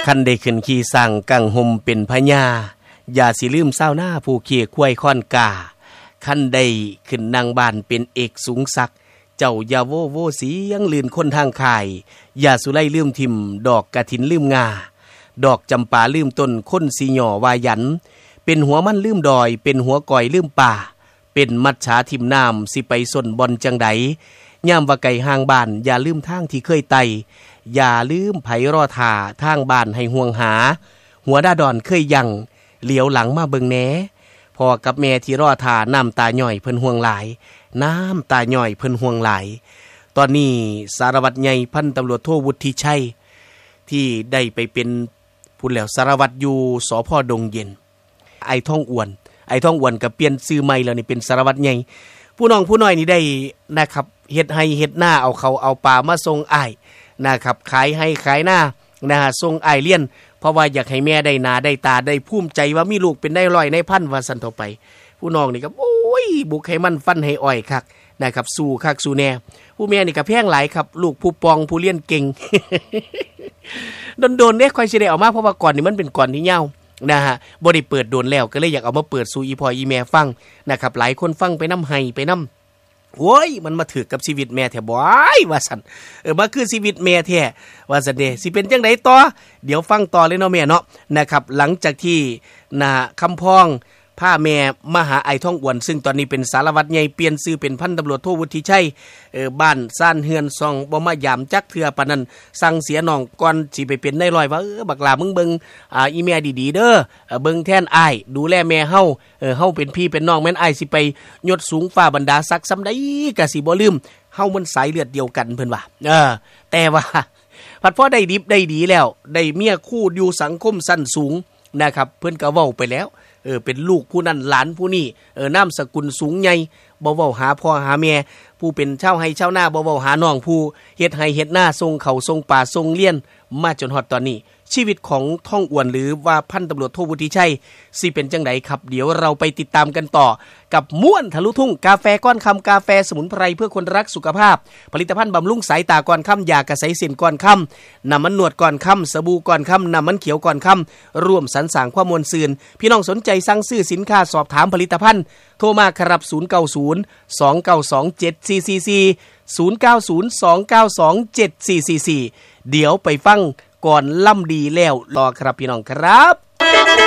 คันได้ขึ้นขี่สั่งกังหมเป็นพญาอย่าสิลืมเศร้าหน้าผู้เขี่ยควายค่อนกาคันได้ขึ้นนางบ้านเป็นเอกสูงศักดิ์เจ้าอย่าโวโวเสียงลื่นคนทางข่ายอย่าสุไลลืมทิมดอกกระถินลืมงาดอกจำปาลืมต้นคนสีหย่อวายันเป็นหัวมันลืมดอยเป็นหัวก่อยลืมป่าเป็นมัจฉาทิมน้ำสิไปสนบอนจังใดย่ามว่าไก่ห่างบ้านอย่าลืมทางที่เคยไต่อย่าลืมไผรอทาทางบ้านให้ห่วงหาหัวดาดอนเคยยังเหลียวหลังมาเบิงแหนพอกับแม่ที่รอทาน้ำตาหน่อยเพิ่นห่วงหลายน้ำตาหน่อยเพิ่นห่วงหลายตอนนี้สารวัตรใหญ่พันตำรวจโทวุฒิชัยที่ได้ไปเป็นผู้แล้วสารวัตรอยู่สภ.ดงเย็นไอ้ท่องอ้วนก็เปลี่ยนชื่อใหม่แล้วนี่เป็นสารวัตรใหญ่ผู้น้องผู้น้อยนี่ได้นะครับเฮ็ดให้เฮ็ดหน้าเอาเขาเอาปลามาส่งอ้ายนะครับขายให้ขายหน้านะฮะส่งอ้ายเลี้ยนเพราะว่าอยากให้แม่ได้หน้าได้ตาได้ภูมิใจว่ามีลูกเป็นได้ร้อยในพันว่าซั่นต่อไปผู้น้องนี่ก็โอ้ยบุกให้มันฟันให้อ้อยคักนะครับสู้คักสู้แน่ผู้แม่นี่ก็แพงหลายครับลูกผู้ปองผู้เรียนเก่ง โดนๆเด้ค่อยสิได้เอามาเพราะว่าก่อนนี่มันเป็นก่อนที่ยาวนะฮะบ่ได้เปิดโดนแล้วก็เลยอยากเอามาเปิดสู่อีพ่ออีแม่ฟังนะครับหลายคนฟังไปน้ำไห้ไปน้ำโอ้ยมันมาถือกับชีวิตแม่แท้บ่อยว่าซั่นมาคือชีวิตแม่แท้ว่าซั่นเด้สิเป็นจังได๋ต่อเดี๋ยวฟังต่อเลยเนาะแม่เนาะนะครับหลังจากที่คำพ้องพาแม่มาหาไอ้ท่องอ้วนซึ่งตอนนี้เป็นสารวัตรใหญ่เปลี่ยนชื่อเป็นพันตำรวจโทวุฒิชัยบ้านซ่านเฮือนซองบ่มายามจักเทื่อปานนั้นสั่งเสียน้องก่อนสิไปเป็นนายร้อยว่าบักหลามึงเบิ่งอีแม่ดีๆเด้อเบิ่งแทนอ้ายดูแลแม่เฮาเฮาเป็นพี่เป็นน้องแม่นอ้ายสิไปยศสูงฟ้าบรรดาศักดิ์ซำใดก็สิบ่ลืมเฮามันสายเลือดเดียวกันเพิ่นว่าแต่ว่าพัดพอได้ดิบได้ดีแล้วได้เมียคู่อยู่สังคมสั้นสูงนะครับเพิ่นก็เว้าไปแล้วเป็นลูกผู้นั้นหลานผู้นี้นามสกุลสูงใหญ่บ่เว้าหาพ่อหาแม่ผู้เป็นชาวไร่ชาวนาบ่เว้าหาน้องผู้เฮ็ดไร่เฮ็ดนาส่งข้าวส่งปลาส่งเรียนมาจนฮอดตอนนี้ชีวิตของท่องอ้วนหรือว่าพันตำรวจโทวุฒิชัยสิเป็นจังไดครับเดี๋ยวเราไปติดตามกันต่อกับม่วนทะลุทุ่งกาแฟก้อนคำกาแฟสมุนไพรเพื่อคนรักสุขภาพผลิตภัณฑ์บำรุงสายตาก่อนค่ำยากระใสเส้นก่อนค่ำน้ำมันนวดก่อนค่ำสบู่ก่อนค่ำน้ำมันเขียวก่อนค่ำร่วมสรรสร้างความมวลซืนพี่น้องสนใจสั่งซื้อสินค้าสอบถามผลิตภัณฑ์โทรมาครับ090 292 7444 090 292 7444เดี๋ยวไปฟังก่อนล่ำดีแล้วรอครับพี่น้องครับ